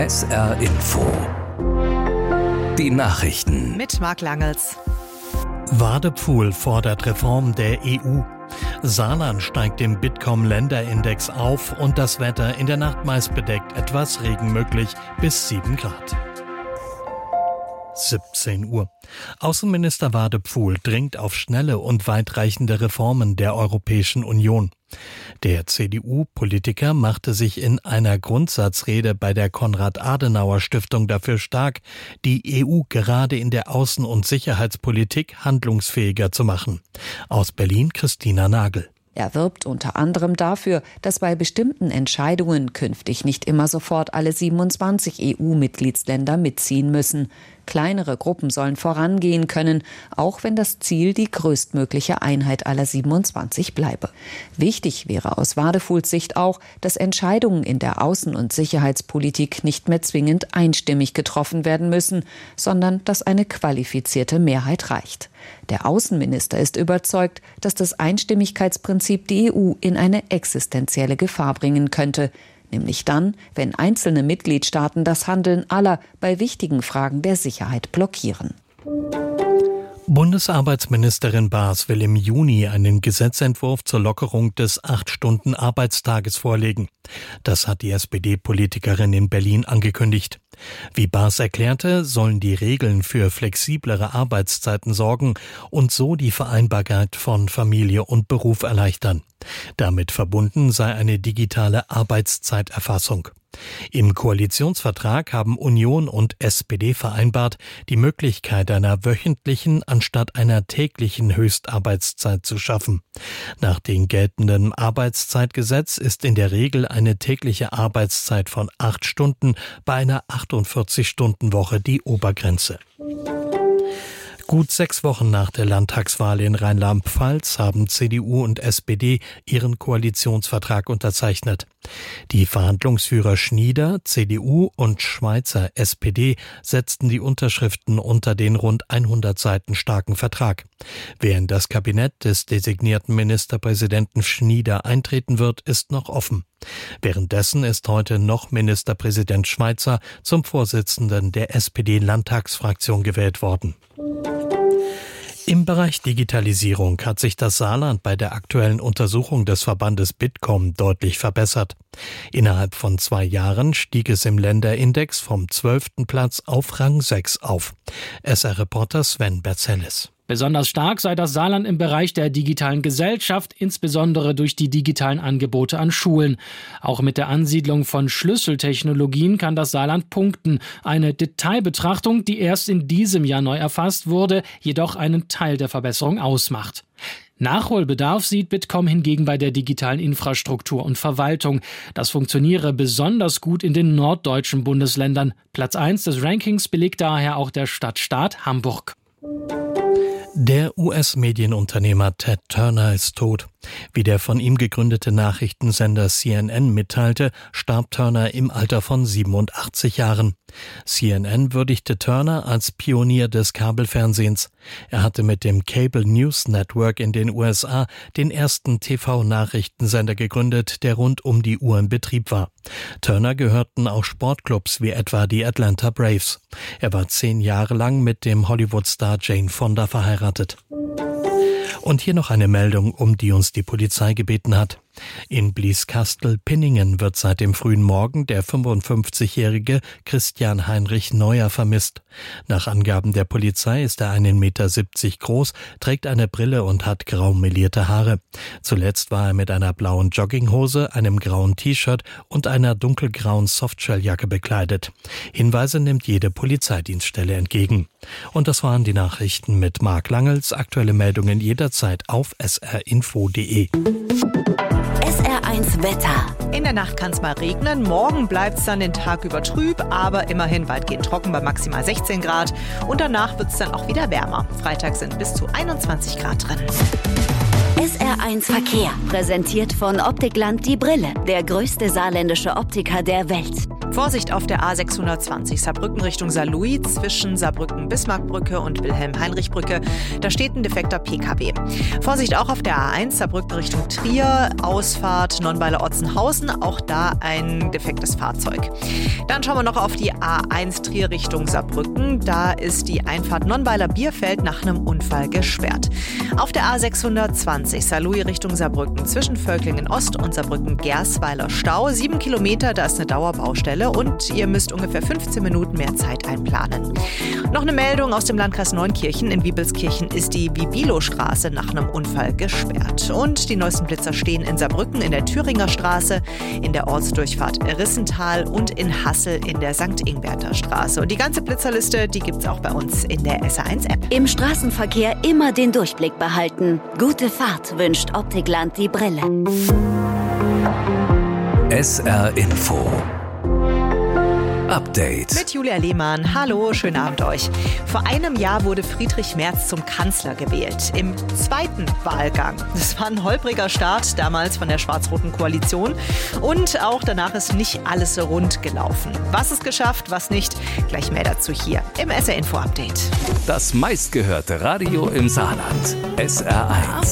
SR Info. Die Nachrichten. Mit Marc Langels. Wadepfuhl fordert Reform der EU. Saarland steigt im Bitkom-Länderindex auf und das Wetter in der Nacht meist bedeckt, etwas Regen möglich bis 7 Grad. 17 Uhr. Außenminister Wadepfuhl dringt auf schnelle und weitreichende Reformen der Europäischen Union. Der CDU-Politiker machte sich in einer Grundsatzrede bei der Konrad-Adenauer-Stiftung dafür stark, die EU gerade in der Außen- und Sicherheitspolitik handlungsfähiger zu machen. Aus Berlin Christina Nagel. Er wirbt unter anderem dafür, dass bei bestimmten Entscheidungen künftig nicht immer sofort alle 27 EU-Mitgliedsländer mitziehen müssen. Kleinere Gruppen sollen vorangehen können, auch wenn das Ziel die größtmögliche Einheit aller 27 bleibe. Wichtig wäre aus Wadepfuhls Sicht auch, dass Entscheidungen in der Außen- und Sicherheitspolitik nicht mehr zwingend einstimmig getroffen werden müssen, sondern dass eine qualifizierte Mehrheit reicht. Der Außenminister ist überzeugt, dass das Einstimmigkeitsprinzip die EU in eine existenzielle Gefahr bringen könnte. Nämlich dann, wenn einzelne Mitgliedstaaten das Handeln aller bei wichtigen Fragen der Sicherheit blockieren. Bundesarbeitsministerin Baas will im Juni einen Gesetzentwurf zur Lockerung des 8-Stunden-Arbeitstages vorlegen. Das hat die SPD-Politikerin in Berlin angekündigt. Wie Baas erklärte, sollen die Regeln für flexiblere Arbeitszeiten sorgen und so die Vereinbarkeit von Familie und Beruf erleichtern. Damit verbunden sei eine digitale Arbeitszeiterfassung. Im Koalitionsvertrag haben Union und SPD vereinbart, die Möglichkeit einer wöchentlichen anstatt einer täglichen Höchstarbeitszeit zu schaffen. Nach dem geltenden Arbeitszeitgesetz ist in der Regel eine tägliche Arbeitszeit von 8 Stunden bei einer 48-Stunden-Woche die Obergrenze. Gut 6 Wochen nach der Landtagswahl in Rheinland-Pfalz haben CDU und SPD ihren Koalitionsvertrag unterzeichnet. Die Verhandlungsführer Schnieder, CDU und Schweizer, SPD, setzten die Unterschriften unter den rund 100 Seiten starken Vertrag. Wer in das Kabinett des designierten Ministerpräsidenten Schnieder eintreten wird, ist noch offen. Währenddessen ist heute noch Ministerpräsident Schweizer zum Vorsitzenden der SPD-Landtagsfraktion gewählt worden. Im Bereich Digitalisierung hat sich das Saarland bei der aktuellen Untersuchung des Verbandes Bitkom deutlich verbessert. Innerhalb von 2 Jahren stieg es im Länderindex vom 12. Platz auf Rang 6 auf. SR-Reporter Sven Berzellis. Besonders stark sei das Saarland im Bereich der digitalen Gesellschaft, insbesondere durch die digitalen Angebote an Schulen. Auch mit der Ansiedlung von Schlüsseltechnologien kann das Saarland punkten. Eine Detailbetrachtung, die erst in diesem Jahr neu erfasst wurde, jedoch einen Teil der Verbesserung ausmacht. Nachholbedarf sieht Bitkom hingegen bei der digitalen Infrastruktur und Verwaltung. Das funktioniere besonders gut in den norddeutschen Bundesländern. Platz 1 des Rankings belegt daher auch der Stadtstaat Hamburg. Der US-Medienunternehmer Ted Turner ist tot. Wie der von ihm gegründete Nachrichtensender CNN mitteilte, starb Turner im Alter von 87 Jahren. CNN würdigte Turner als Pionier des Kabelfernsehens. Er hatte mit dem Cable News Network in den USA den ersten TV-Nachrichtensender gegründet, der rund um die Uhr in Betrieb war. Turner gehörten auch Sportclubs wie etwa die Atlanta Braves. Er war 10 Jahre lang mit dem Hollywood-Star Jane Fonda verheiratet. Und hier noch eine Meldung, um die uns die Polizei gebeten hat. In Blieskastel-Pinningen wird seit dem frühen Morgen der 55-jährige Christian Heinrich Neuer vermisst. Nach Angaben der Polizei ist er 1,70 Meter groß, trägt eine Brille und hat grau melierte Haare. Zuletzt war er mit einer blauen Jogginghose, einem grauen T-Shirt und einer dunkelgrauen Softshelljacke bekleidet. Hinweise nimmt jede Polizeidienststelle entgegen. Und das waren die Nachrichten mit Marc Langels. Aktuelle Meldungen jederzeit auf srinfo.de. SR1 Wetter. In der Nacht kann es mal regnen. Morgen bleibt es dann den Tag über trüb, aber immerhin weitgehend trocken bei maximal 16 Grad. Und danach wird es dann auch wieder wärmer. Freitag sind bis zu 21 Grad drin. SR1 Verkehr. Präsentiert von Optikland Die Brille. Der größte saarländische Optiker der Welt. Vorsicht auf der A620 Saarbrücken Richtung Saarlouis zwischen Saarbrücken-Bismarckbrücke und Wilhelm-Heinrich-Brücke. Da steht ein defekter PKW. Vorsicht auch auf der A1 Saarbrücken Richtung Trier, Ausfahrt Nonnweiler-Otzenhausen, auch da ein defektes Fahrzeug. Dann schauen wir noch auf die A1 Trier Richtung Saarbrücken. Da ist die Einfahrt Nonnweiler-Bierfeld nach einem Unfall gesperrt. Auf der A620 Saarlouis Richtung Saarbrücken zwischen Völklingen-Ost und Saarbrücken-Gersweiler Stau. 7 Kilometer, da ist eine Dauerbaustelle und ihr müsst ungefähr 15 Minuten mehr Zeit einplanen. Noch eine Meldung aus dem Landkreis Neunkirchen. In Wiebelskirchen ist die Bibilo-Straße nach einem Unfall gesperrt. Und die neuesten Blitzer stehen in Saarbrücken in der Thüringer Straße, in der Ortsdurchfahrt Rissental und in Hassel in der St. Ingberter Straße. Und die ganze Blitzerliste, die gibt's auch bei uns in der SR1-App. Im Straßenverkehr immer den Durchblick behalten. Gute Fahrt wünscht Optikland die Brille. SR Info Update. Mit Julia Lehmann. Hallo, schönen Abend euch. Vor einem Jahr wurde Friedrich Merz zum Kanzler gewählt. Im zweiten Wahlgang. Das war ein holpriger Start, damals von der schwarz-roten Koalition. Und auch danach ist nicht alles rund gelaufen. Was ist geschafft, was nicht? Gleich mehr dazu hier im SR Info Update. Das meistgehörte Radio im Saarland. SR1.